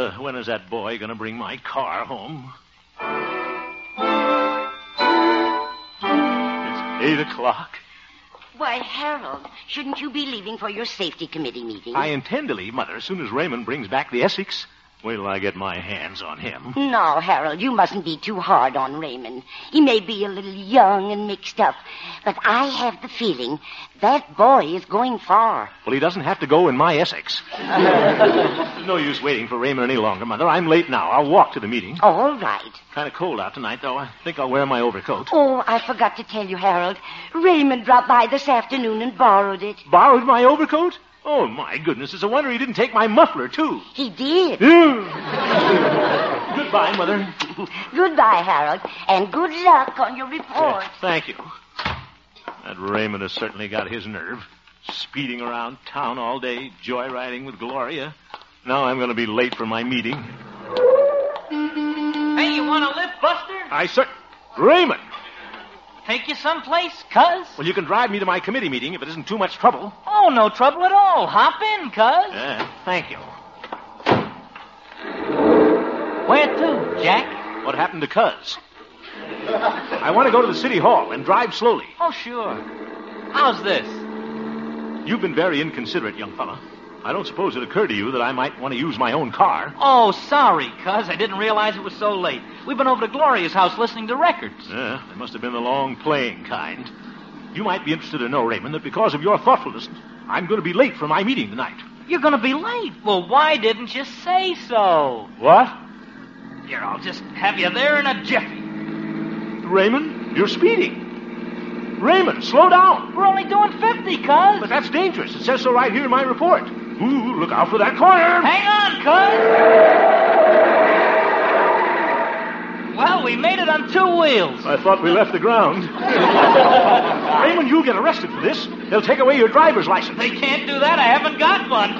when is that boy going to bring my car home? It's 8 o'clock. Why, Harold, shouldn't you be leaving for your safety committee meeting? I intend to leave, Mother, as soon as Raymond brings back the Essex. Wait till I get my hands on him. No, Harold, you mustn't be too hard on Raymond. He may be a little young and mixed up, but I have the feeling that boy is going far. Well, he doesn't have to go in my Essex. There's no use waiting for Raymond any longer, Mother. I'm late now. I'll walk to the meeting. All right. Kind of cold out tonight, though. I think I'll wear my overcoat. Oh, I forgot to tell you, Harold. Raymond dropped by this afternoon and borrowed it. Borrowed my overcoat? Oh, my goodness. It's a wonder he didn't take my muffler, too. He did. Goodbye, Mother. Goodbye, Harold, and good luck on your report. Thank you. That Raymond has certainly got his nerve. Speeding around town all day, joyriding with Gloria. Now I'm going to be late for my meeting. Hey, you want a lift, Buster? Raymond! Take you someplace, cuz? Well, you can drive me to my committee meeting if it isn't too much trouble. Oh, no trouble at all. Hop in, cuz. Thank you. Where to, Jack? What happened to Cuz? I want to go to the city hall and drive slowly. Oh, sure. How's this? You've been very inconsiderate, young fella. I don't suppose it occurred to you that I might want to use my own car. Oh, sorry, cuz. I didn't realize it was so late. We've been over to Gloria's house listening to records. Yeah, they must have been the long playing kind. You might be interested to know, Raymond, that because of your thoughtfulness, I'm going to be late for my meeting tonight. You're going to be late? Well, why didn't you say so? What? Here, I'll just have you there in a jiffy. Raymond, you're speeding. Raymond, slow down. We're only doing 50, cuz. But that's dangerous. It says so right here in my report. Ooh, look out for that corner. Hang on, cuz. Well, we made it on 2 wheels. I thought we left the ground. Raymond, you'll get arrested for this. They'll take away your driver's license. They can't do that. I haven't got one.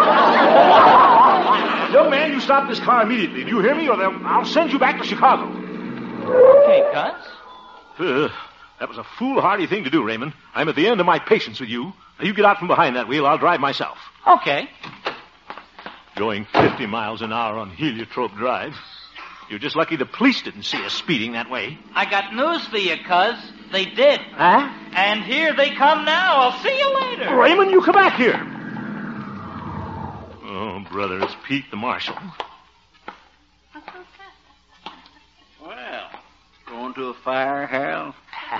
Young man, you stop this car immediately. Do you hear me? Or I'll send you back to Chicago. Okay, cuz. That was a foolhardy thing to do, Raymond. I'm at the end of my patience with you. Now, you get out from behind that wheel. I'll drive myself. Okay. Going 50 miles an hour on Heliotrope Drive. You're just lucky the police didn't see us speeding that way. I got news for you, cuz. They did. Huh? And here they come now. I'll see you later. Raymond, you come back here. Oh, brother, it's Pete the marshal. Well, going to a fire, Harold?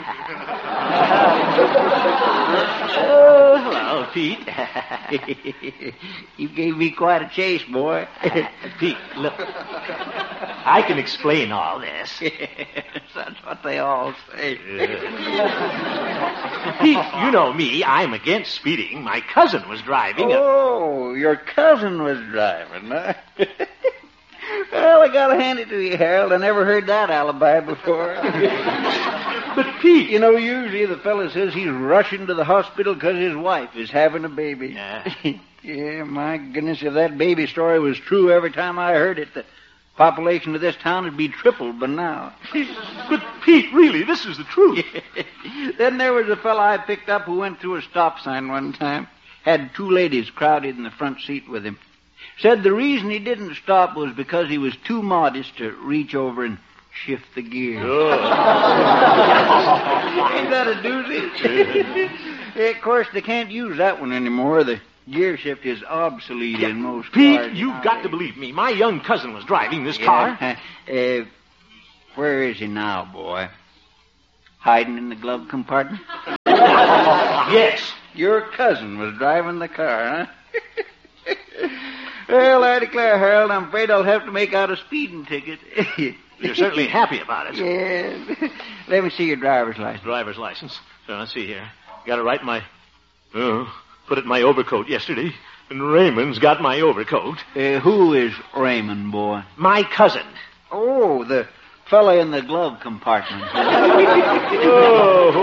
Oh, hello, Pete. You gave me quite a chase, boy. Pete, look. I can explain all this. That's what they all say. Pete, you know me. I'm against speeding. My cousin was driving. Oh, your cousin was driving, huh? Well, I gotta hand it to you, Harold. I never heard that alibi before. But, Pete... You know, usually the fella says he's rushing to the hospital because his wife is having a baby. Yeah, my goodness, if that baby story was true every time I heard it, the population of this town would be tripled by now. But, Pete, really, this is the truth. Then there was a fella I picked up who went through a stop sign one time. Had 2 ladies crowded in the front seat with him. Said the reason he didn't stop was because he was too modest to reach over and shift the gear. Oh. Ain't that a doozy? Of course, they can't use that one anymore. The gear shift is obsolete in most Pete, cars. you've got to believe me. My young cousin was driving this car. Where is he now, boy? Hiding in the glove compartment? Yes. Your cousin was driving the car, huh? Well, I declare, Harold, I'm afraid I'll have to make out a speeding ticket. You're certainly happy about it. Yes. Let me see your driver's license. Driver's license. So, let's see here. Got to write my... put it in my overcoat yesterday. And Raymond's got my overcoat. Who is Raymond, boy? My cousin. Oh, the fella in the glove compartment. Oh,